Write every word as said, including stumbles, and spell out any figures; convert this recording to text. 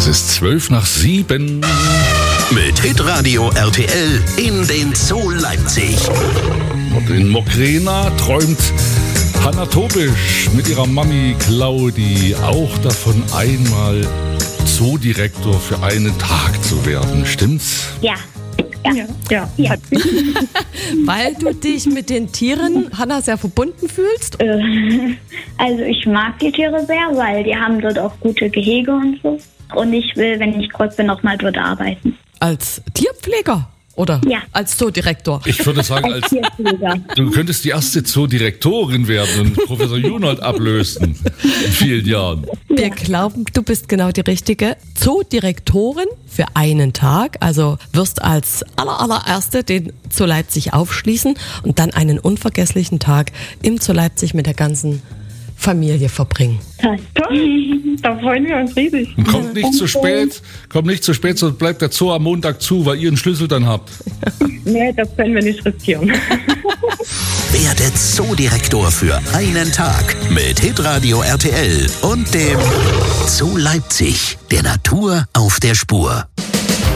Es ist zwölf nach sieben. Mit Hitradio R T L in den Zoo Leipzig. Und in Mokrana träumt Hanna Tobisch mit ihrer Mami Claudi auch davon, einmal Zoodirektor für einen Tag zu werden. Stimmt's? Ja. Ja, ja. ja. Weil du dich mit den Tieren, Hanna, sehr verbunden fühlst? Also ich mag die Tiere sehr, weil die haben dort auch gute Gehege und so. Und ich will, wenn ich groß bin, noch mal dort arbeiten. Als Tierpfleger? Oder ja. als Zoodirektor? Ich würde sagen, als, als Tierpfleger. Du könntest die erste Zoodirektorin werden und Professor Junold ablösen in vielen Jahren. Wir glauben, du bist genau die richtige Zoodirektorin für einen Tag. Also wirst als aller, allererste den Zoo Leipzig aufschließen und dann einen unvergesslichen Tag im Zoo Leipzig mit der ganzen Familie verbringen. Toll. Da freuen wir uns riesig. Und kommt nicht zu spät, kommt nicht zu spät, sonst bleibt der Zoo am Montag zu, weil ihr einen Schlüssel dann habt. Nee, das können wir nicht riskieren. Werdet Zoodirektor für einen Tag mit Hitradio R T L und dem Zoo Leipzig, der Natur auf der Spur.